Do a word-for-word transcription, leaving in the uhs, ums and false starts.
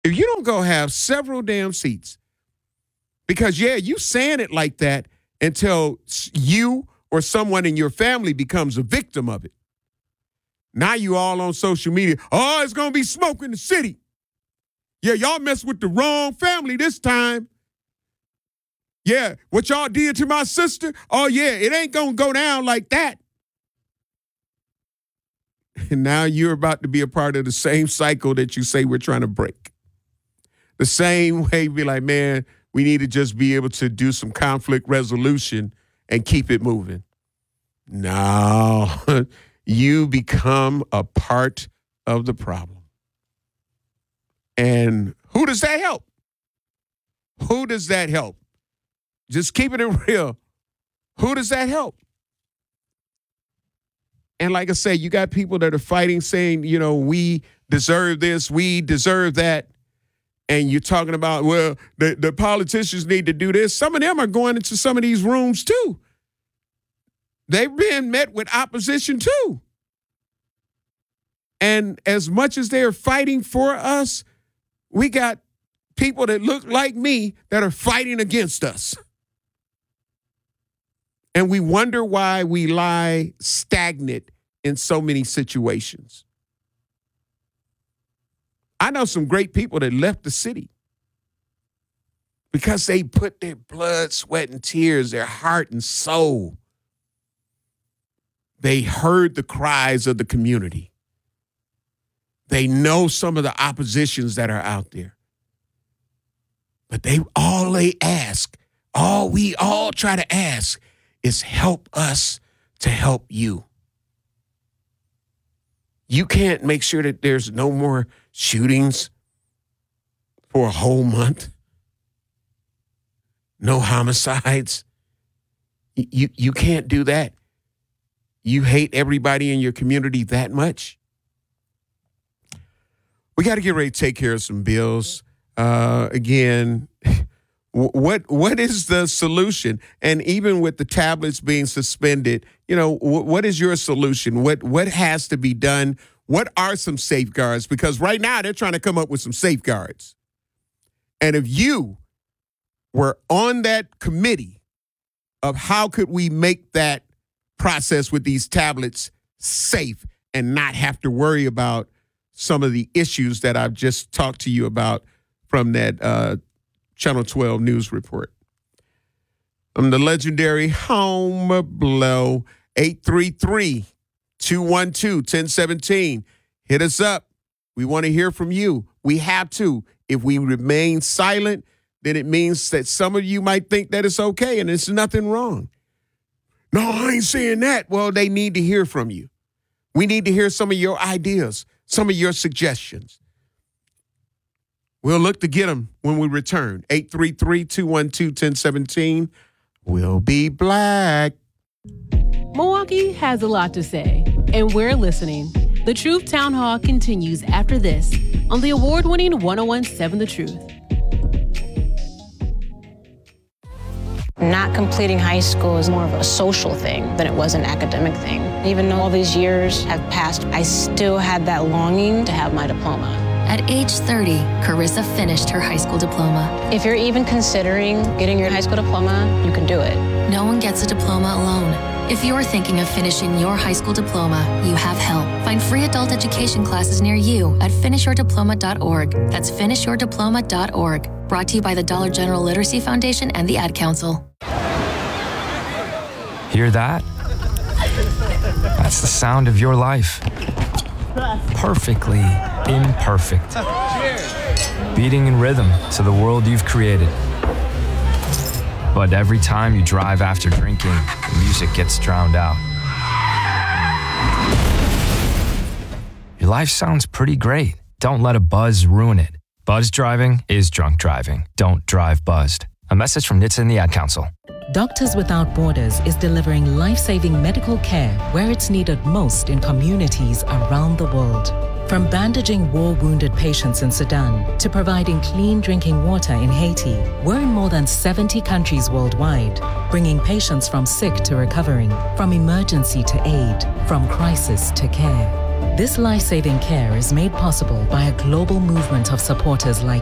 if you don't go have several damn seats, because, yeah, you saying it like that until you or someone in your family becomes a victim of it. Now you all on social media. Oh, it's going to be smoke in the city. Yeah, y'all mess with the wrong family this time. Yeah, what y'all did to my sister? Oh, yeah, it ain't going to go down like that. And now you're about to be a part of the same cycle that you say we're trying to break. The same way, be like, man, we need to just be able to do some conflict resolution and keep it moving. No, you become a part of the problem. And who does that help? Who does that help? Just keeping it real. Who does that help? And like I said, you got people that are fighting, saying, you know, we deserve this, we deserve that. And you're talking about, well, the, the politicians need to do this. Some of them are going into some of these rooms, too. They've been met with opposition, too. And as much as they're fighting for us, we got people that look like me that are fighting against us. And we wonder why we lie stagnant in so many situations. I know some great people that left the city because they put their blood, sweat, and tears, their heart and soul. They heard the cries of the community. They know some of the oppositions that are out there. But they all they ask, all we all try to ask is help us to help you. You can't make sure that there's no more shootings for a whole month. No homicides. You, you can't do that. You hate everybody in your community that much. We got to get ready to take care of some bills. Uh, again, what what is the solution? And even with the tablets being suspended, you know, w- what is your solution? What what has to be done? What are some safeguards? Because right now they're trying to come up with some safeguards. And if you were on that committee of how could we make that process with these tablets safe and not have to worry about some of the issues that I've just talked to you about from that uh, Channel twelve news report. I'm the legendary Home Blow, eight three three, two one two, one zero one seven. Hit us up. We want to hear from you. We have to. If we remain silent, then it means that some of you might think that it's okay and there's nothing wrong. No, I ain't saying that. Well, they need to hear from you. We need to hear some of your ideas, some of your suggestions. We'll look to get them when we return. eight three three, two one two, one zero one seven. We'll be black. Milwaukee has a lot to say, and we're listening. The Truth Town Hall continues after this on the award-winning one oh one point seven The Truth. Not completing high school is more of a social thing than it was an academic thing. Even though all these years have passed, I still had that longing to have my diploma. At age thirty, Carissa finished her high school diploma. If you're even considering getting your high school diploma, you can do it. No one gets a diploma alone. If you're thinking of finishing your high school diploma, you have help. Find free adult education classes near you at finish your diploma dot org. That's finish your diploma dot org. Brought to you by the Dollar General Literacy Foundation and the Ad Council. Hear that? That's the sound of your life. Perfectly imperfect. Beating in rhythm to the world you've created. But every time you drive after drinking, the music gets drowned out. Your life sounds pretty great. Don't let a buzz ruin it. Buzz driving is drunk driving. Don't drive buzzed. A message from N H T S A and the Ad Council. Doctors Without Borders is delivering life-saving medical care where it's needed most in communities around the world. From bandaging war-wounded patients in Sudan to providing clean drinking water in Haiti, we're in more than seventy countries worldwide, bringing patients from sick to recovering, from emergency to aid, from crisis to care. This life-saving care is made possible by a global movement of supporters like